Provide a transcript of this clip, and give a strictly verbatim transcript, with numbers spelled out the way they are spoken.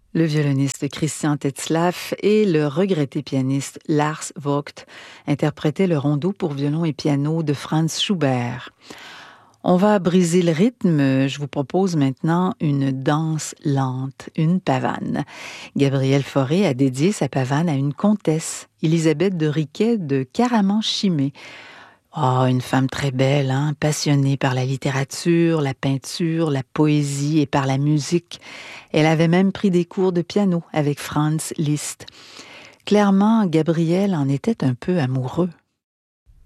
Le violoniste Christian Tetzlaff et le regretté pianiste Lars Vogt interprétaient le rondo pour violon et piano de Franz Schubert. On va briser le rythme. Je vous propose maintenant une danse lente, une pavane. Gabriel Fauré a dédié sa pavane à une comtesse, Élisabeth de Riquet de Caraman-Chimay. Oh, une femme très belle, hein, passionnée par la littérature, la peinture, la poésie et par la musique. Elle avait même pris des cours de piano avec Franz Liszt. Clairement, Gabriel en était un peu amoureux.